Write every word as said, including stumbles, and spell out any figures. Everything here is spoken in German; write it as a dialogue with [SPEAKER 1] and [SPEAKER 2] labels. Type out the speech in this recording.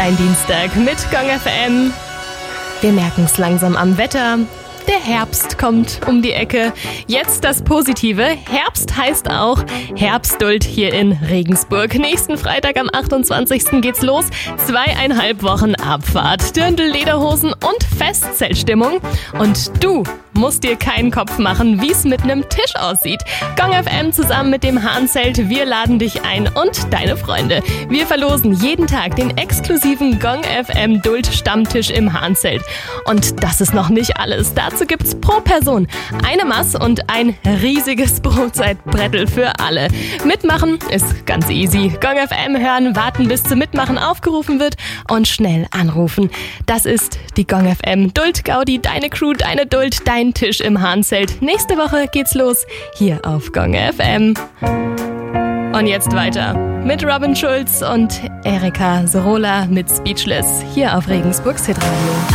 [SPEAKER 1] Dein Dienstag mit Gong F M. Wir merken es langsam am Wetter. Der Herbst kommt um die Ecke. Jetzt das Positive. Herbst heißt auch Herbstduld hier in Regensburg. Nächsten Freitag am achtundzwanzigsten geht's los. Zweieinhalb Wochen Abfahrt, Dirndl, Lederhosen und Festzeltstimmung. Und du musst dir keinen Kopf machen, wie es mit einem Tisch aussieht. Gong F M zusammen mit dem Hahnzelt. Wir laden dich ein und deine Freunde. Wir verlosen jeden Tag den exklusiven Gong F M Duld Stammtisch im Hahnzelt. Und das ist noch nicht alles. Dazu gibt's pro Person eine Maß und ein riesiges Brotzeitbrettel für alle. Mitmachen ist ganz easy. Gong F M hören, warten bis zum Mitmachen aufgerufen wird und schnell anrufen. Das ist die Gong F M Duld Gaudi, deine Crew, deine Duld, dein Tisch im Hahnzelt. Nächste Woche geht's los hier auf Gong F M. Und jetzt weiter mit Robin Schulz und Erika Sorola mit Speechless hier auf Regensburgs Hitradio.